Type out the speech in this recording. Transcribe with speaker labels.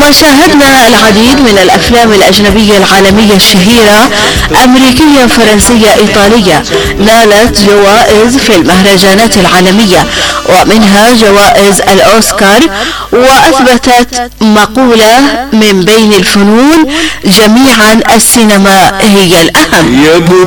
Speaker 1: وشاهدنا العديد من الأفلام الأجنبية العالمية الشهيرة، أمريكية، فرنسية، إيطالية، نالت جوائز في المهرجانات العالمية ومنها جوائز الأوسكار. وأثبتت مقولة من بين الفنون جميعا السينما هي الأهم.